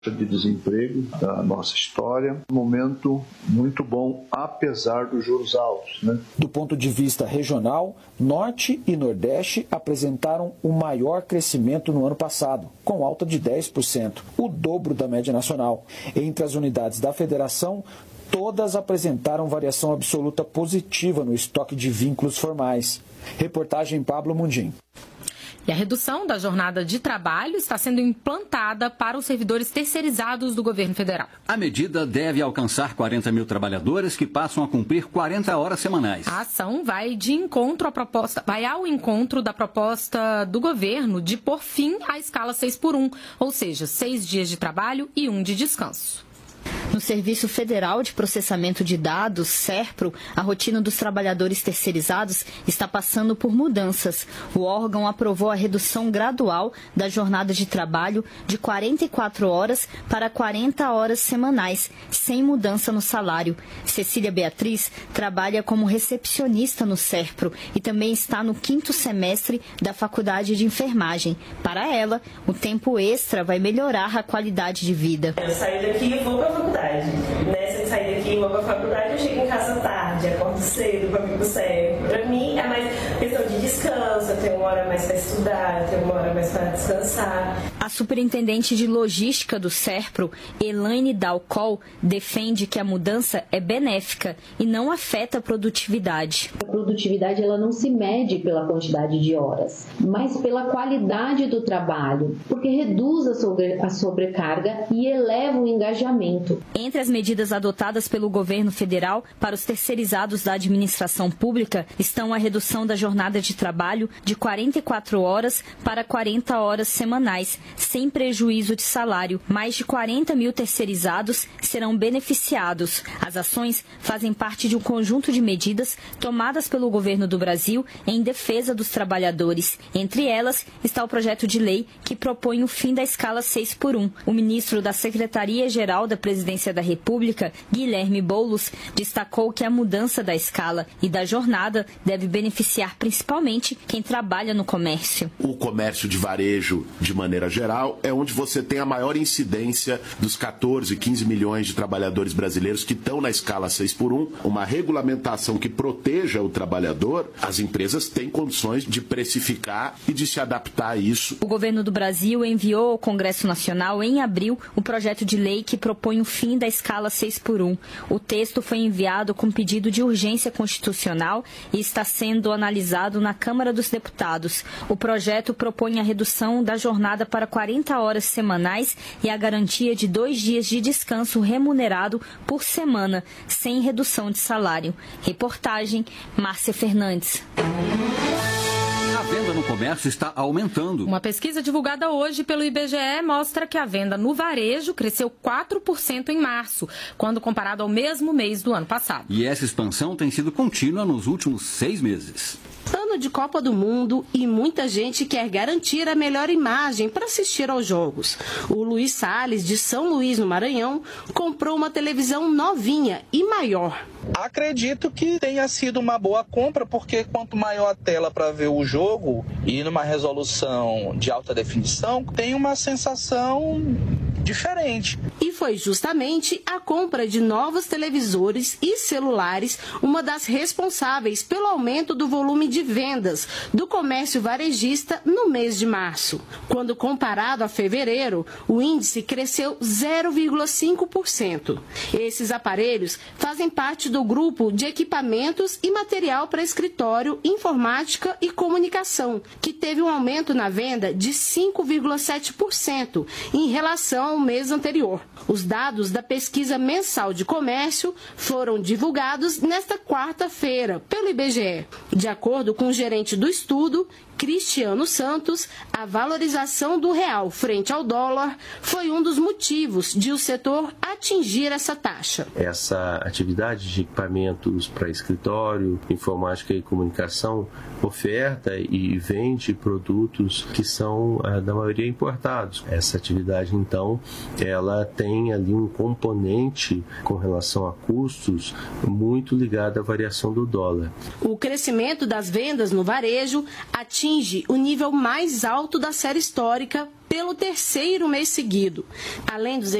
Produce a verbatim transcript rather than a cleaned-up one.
de desemprego da nossa história, um momento muito bom, apesar dos juros altos, né? Do ponto de vista regional, Norte e Nordeste apresentaram o maior crescimento no ano passado, com alta de dez por cento, o dobro da média nacional. Entre as unidades da Federação, todas apresentaram variação absoluta positiva no estoque de vínculos formais. Reportagem Pablo Mundim. E a redução da jornada de trabalho está sendo implantada para os servidores terceirizados do governo federal. A medida deve alcançar quarenta mil trabalhadores que passam a cumprir quarenta horas semanais. A ação vai de encontro à proposta, vai ao encontro da proposta do governo de pôr fim à escala seis por um, ou seja, seis dias de trabalho e um de descanso. No Serviço Federal de Processamento de Dados, SERPRO, a rotina dos trabalhadores terceirizados está passando por mudanças. O órgão aprovou a redução gradual da jornada de trabalho de quarenta e quatro horas para quarenta horas semanais, sem mudança no salário. Cecília Beatriz trabalha como recepcionista no SERPRO e também está no quinto semestre da Faculdade de Enfermagem. Para ela, o tempo extra vai melhorar a qualidade de vida. Eu saio daqui e vou para a faculdade. Nessa de sair daqui e vou para a faculdade, eu chego em casa tarde, acordo cedo para vir para o SERPRO. Para mim é mais questão de descanso, eu tenho uma hora mais para estudar, eu tenho uma hora mais para descansar. A superintendente de logística do SERPRO, Elaine Dalcol, defende que a mudança é benéfica e não afeta a produtividade. A produtividade ela não se mede pela quantidade de horas, mas pela qualidade do trabalho, porque reduz a, sobre, a sobrecarga e eleva o engajamento. Entre as medidas adotadas pelo governo federal para os terceirizados da administração pública estão a redução da jornada de trabalho de quarenta e quatro horas para quarenta horas semanais, sem prejuízo de salário. Mais de quarenta mil terceirizados serão beneficiados. As ações fazem parte de um conjunto de medidas tomadas pelo governo do Brasil em defesa dos trabalhadores. Entre elas está o projeto de lei que propõe o fim da escala seis por um. O ministro da Secretaria-Geral da Presidência da República, Guilherme Boulos, destacou que a mudança da escala e da jornada deve beneficiar principalmente quem trabalha no comércio. O comércio de varejo, de maneira geral, é onde você tem a maior incidência dos quatorze, quinze milhões de trabalhadores brasileiros que estão na escala seis por um. Uma regulamentação que proteja o trabalhador, as empresas têm condições de precificar e de se adaptar a isso. O governo do Brasil enviou ao Congresso Nacional, em abril, o projeto de lei que propõe o fim da escala seis por um. O texto foi enviado com pedido de urgência constitucional e está sendo analisado na Câmara dos Deputados. O projeto propõe a redução da jornada para quarenta horas semanais e a garantia de dois dias de descanso remunerado por semana, sem redução de salário. Reportagem, Márcia Fernandes. A venda no comércio está aumentando. Uma pesquisa divulgada hoje pelo I B G E mostra que a venda no varejo cresceu quatro por cento em março, quando comparado ao mesmo mês do ano passado. E essa expansão tem sido contínua nos últimos seis meses. Ano de Copa do Mundo e muita gente quer garantir a melhor imagem para assistir aos jogos. O Luiz Salles, de São Luís, no Maranhão, comprou uma televisão novinha e maior. Acredito que tenha sido uma boa compra, porque quanto maior a tela para ver o jogo e numa resolução de alta definição, tem uma sensação diferente. E foi justamente a compra de novos televisores e celulares uma das responsáveis pelo aumento do volume de vendas do comércio varejista no mês de março. Quando comparado a fevereiro, o índice cresceu zero vírgula cinco por cento. Esses aparelhos fazem parte do grupo de equipamentos e material para escritório, informática e comunicação, que teve um aumento na venda de cinco vírgula sete por cento em relação ao mês anterior. Os dados da pesquisa mensal de comércio foram divulgados nesta quarta-feira pelo I B G E. De acordo com o gerente do estudo, Cristiano Santos, a valorização do real frente ao dólar foi um dos motivos de o setor atingir essa taxa. Essa atividade de equipamentos para escritório, informática e comunicação oferta e vende produtos que são, da maioria, importados. Essa atividade, então, ela tem ali um componente com relação a custos muito ligado à variação do dólar. O crescimento das vendas no varejo atinge o nível mais alto da série histórica pelo terceiro mês seguido. Além dos